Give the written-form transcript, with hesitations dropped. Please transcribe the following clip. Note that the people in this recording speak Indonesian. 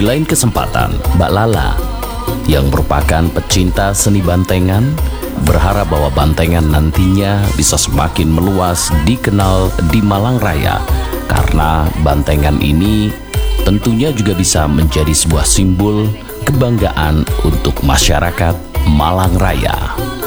lain kesempatan, Mbak Lala yang merupakan pecinta seni bantengan berharap bahwa bantengan nantinya bisa semakin meluas dikenal di Malang Raya, karena bantengan ini tentunya juga bisa menjadi sebuah simbol kebanggaan untuk masyarakat Malang Raya.